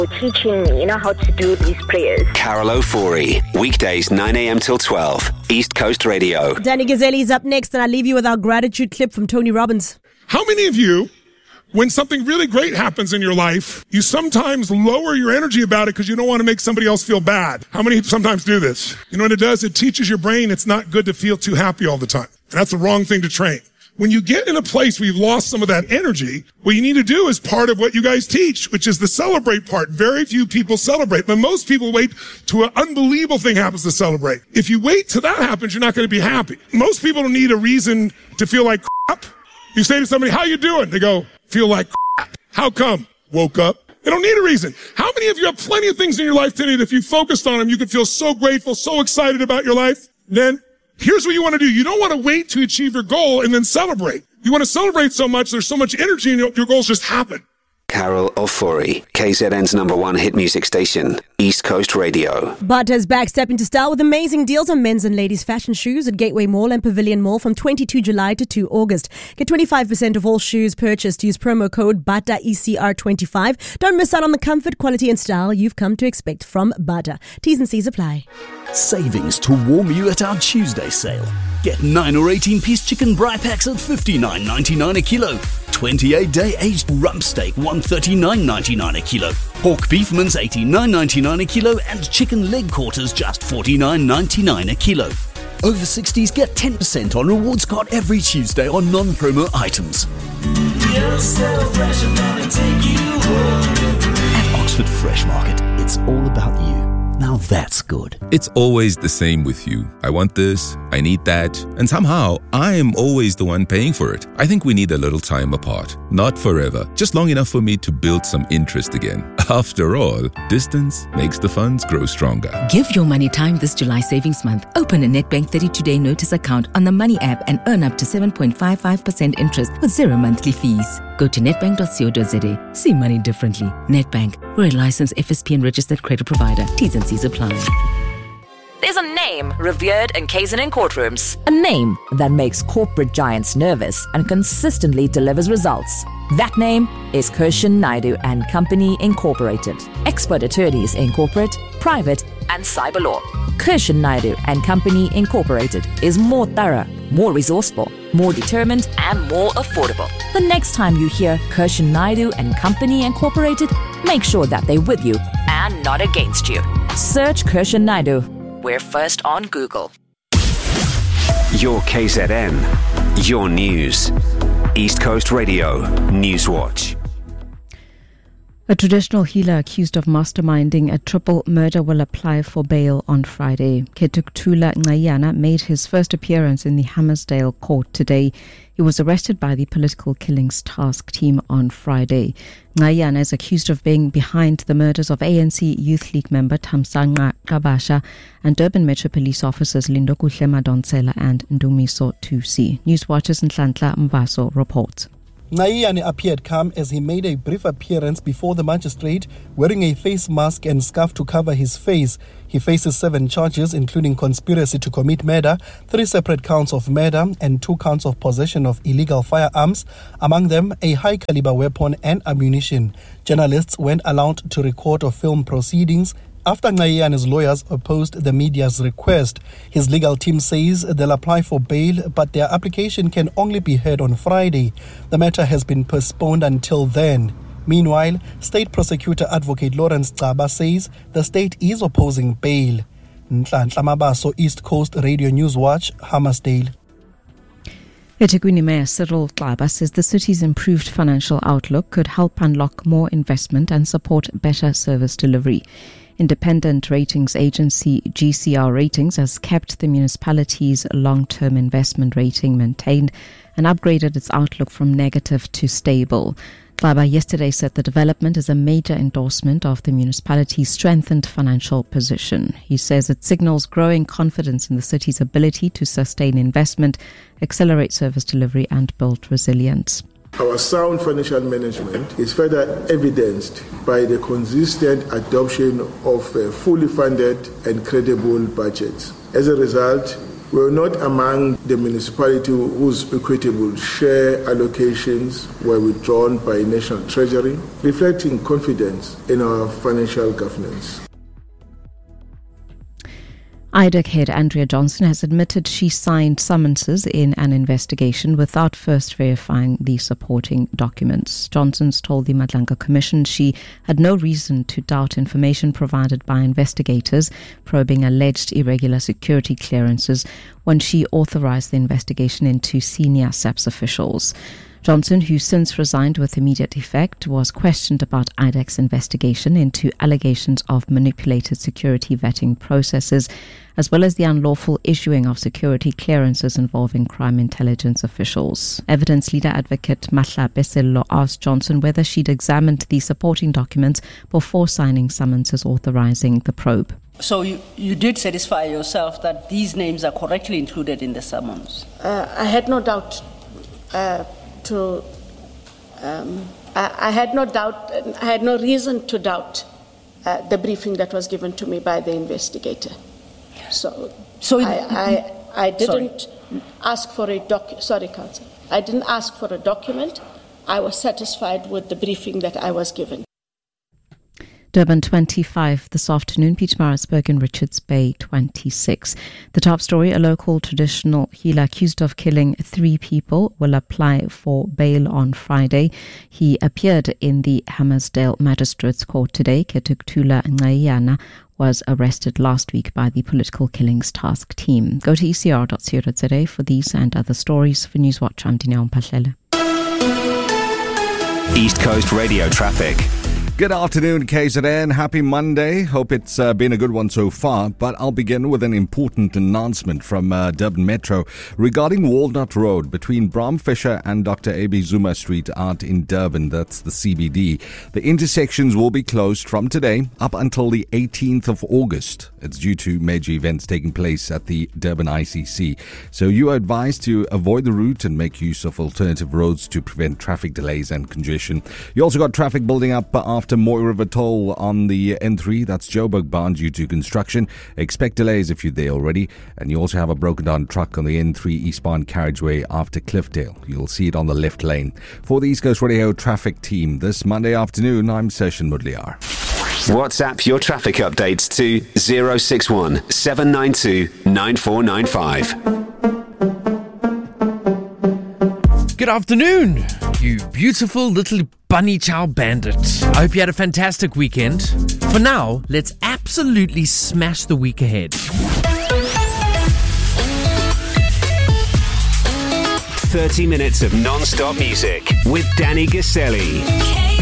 teaching me, how to do these prayers. Carol Ofori, weekdays 9 a.m. till 12, East Coast Radio. Danny Gazzelli is up next, and I'll leave you with our gratitude clip from Tony Robbins. How many of you, when something really great happens in your life, you sometimes lower your energy about it because you don't want to make somebody else feel bad? How many sometimes do this? You know what it does? It teaches your brain it's not good to feel too happy all the time. And that's the wrong thing to train. When you get in a place where you've lost some of that energy, what you need to do is part of what you guys teach, which is the celebrate part. Very few people celebrate, but most people wait till an unbelievable thing happens to celebrate. If you wait till that happens, you're not going to be happy. Most people don't need a reason to feel like crap. You say to somebody, how you doing? They go, feel like crap. How come? Woke up. They don't need a reason. How many of you have plenty of things in your life today that if you focused on them, you could feel so grateful, so excited about your life? Then here's what you want to do. You don't want to wait to achieve your goal and then celebrate. You want to celebrate so much, there's so much energy, and your goals just happen. Carol Ofori, KZN's #1 hit music station, East Coast Radio. Bata's back, step into style with amazing deals on men's and ladies' fashion shoes at Gateway Mall and Pavilion Mall from 22 July to 2 August. Get 25% of all shoes purchased. Use promo code BATA ECR25. Don't miss out on the comfort, quality and style you've come to expect from Bata. T's and C's apply. Savings to warm you at our Tuesday sale. Get 9 or 18-piece chicken bri packs at $59.99 a kilo. 28-day aged rump steak, $139.99 a kilo. Pork beef mince, $89.99 a kilo. And chicken leg quarters, just $49.99 a kilo. Over 60s get 10% on rewards card every Tuesday on non-promo items. You're so fresh, I'm gonna take you home. At Oxford Fresh Market, it's all about you. Now that's good. It's always the same with you. I want this, I need that, and somehow I am always the one paying for it. I think we need a little time apart. Not forever, just long enough for me to build some interest again. After all, distance makes the funds grow stronger. Give your money time this July savings month. Open a Nedbank 32-day notice account on the Money app and earn up to 7.55% interest with 0 monthly fees. Go to nedbank.co.za. See money differently. Nedbank. We're a licensed FSP and registered credit provider. T's and C's apply. There's a name revered in KZN courtrooms. A name that makes corporate giants nervous and consistently delivers results. That name is Kirshan Naidu and Company Incorporated. Expert attorneys in corporate, private, and cyber law. Kirshan Naidu and Company Incorporated is more thorough, more resourceful, more determined, and more affordable. The next time you hear Kirshan Naidu and Company Incorporated, make sure that they're with you and not against you. Search Kirshan Naidu. We're first on Google. Your KZN, your news. East Coast Radio, Newswatch. A traditional healer accused of masterminding a triple murder will apply for bail on Friday. Ketuktula Ngayana made his first appearance in the Hammersdale court today. He was arrested by the Political Killings Task Team on Friday. Ngayana is accused of being behind the murders of ANC Youth League member Thamsanqa Qabasha and Durban Metro Police officers Lindo Kuhle Madonsela and Ndumiso Tusi. Newswatchers Nhlanhla Mbaso reports. Ngayane appeared calm as he made a brief appearance before the magistrate wearing a face mask and scarf to cover his face. He faces 7 charges, including conspiracy to commit murder, 3 separate counts of murder, and 2 counts of possession of illegal firearms, among them a high-caliber weapon and ammunition. Journalists weren't allowed to record or film proceedings after Ngayane's lawyers opposed the media's request. His legal team says they'll apply for bail, but their application can only be heard on Friday. The matter has been postponed until then. Meanwhile, State Prosecutor Advocate Lawrence Caba says the state is opposing bail. Nhlanhla Mabaso, East Coast Radio Newswatch, Hammersdale. eThekwini Mayor Cyril Xaba says the city's improved financial outlook could help unlock more investment and support better service delivery. Independent ratings agency GCR Ratings has kept the municipality's long-term investment rating maintained and upgraded its outlook from negative to stable. Xaba yesterday said the development is a major endorsement of the municipality's strengthened financial position. He says it signals growing confidence in the city's ability to sustain investment, accelerate service delivery and build resilience. Our sound financial management is further evidenced by the consistent adoption of fully funded and credible budgets. As a result, We're not among the municipality whose equitable share allocations were withdrawn by National Treasury, reflecting confidence in our financial governance. IDOC head Andrea Johnson has admitted she signed summonses in an investigation without first verifying the supporting documents. Johnson's told the Madlanga Commission she had no reason to doubt information provided by investigators probing alleged irregular security clearances when she authorized the investigation into senior SAPS officials. Johnson, who since resigned with immediate effect, was questioned about IDOC's investigation into allegations of manipulated security vetting processes, as well as the unlawful issuing of security clearances involving crime intelligence officials. Evidence leader advocate Mahla Besello asked Johnson whether she'd examined the supporting documents before signing summonses authorizing the probe. So you did satisfy yourself that these names are correctly included in the summons? I had no doubt. I had no doubt. I had no reason to doubt the briefing that was given to me by the investigator. I didn't ask for a Council. I didn't ask for a document. I was satisfied with the briefing that I was given. Durban 25 this afternoon, Pietermaritzburg and Richards Bay 26. The top story, a local traditional healer accused of killing 3 people will apply for bail on Friday. He appeared in the Hammersdale Magistrates Court today. Ketuktula Ngayana was arrested last week by the Political Killings Task Team. Go to ecr.co.za for these and other stories. For Newswatch, I'm Dineo Mpahlele. East Coast Radio traffic. Good afternoon, KZN. Happy Monday. Hope it's been a good one so far. But I'll begin with an important announcement from Durban Metro regarding Walnut Road between Bram Fisher and Dr. A.B. Zuma Street out in Durban. That's the CBD. The intersections will be closed from today up until the 18th of August. It's due to major events taking place at the Durban ICC. So you are advised to avoid the route and make use of alternative roads to prevent traffic delays and congestion. You also got traffic building up after Mooi River Toll on the N3, that's Joburg bound due to construction. Expect delays if you're there already. And you also have a broken down truck on the N3 eastbound carriageway after Cliffdale. You'll see it on the left lane. For the East Coast Radio traffic team this Monday afternoon, I'm Session Mudliar. WhatsApp your traffic updates to 061 792 9495. Good afternoon, you beautiful little bunny chow bandits. I hope you had a fantastic weekend. For now, let's absolutely smash the week ahead. 30 minutes of non-stop music with Danny Gaselli.